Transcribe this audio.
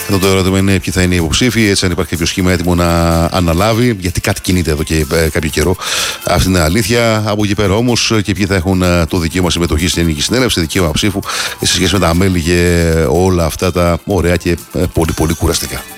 Εδώ το ερώτημα είναι ποιοι θα είναι οι υποψήφοι. Έτσι, αν υπάρχει κάποιο σχήμα έτοιμο να αναλάβει, γιατί κάτι κινείται εδώ και κάποιο καιρό. Αυτή είναι αλήθεια. Από εκεί πέρα όμως και ποιοι θα έχουν το δικαίωμα συμμετοχή στην Ελληνική Συνέλευση, δικαίωμα ψήφου σε σχέση με τα μέλη και όλα αυτά τα ωραία και πολύ κουραστικά.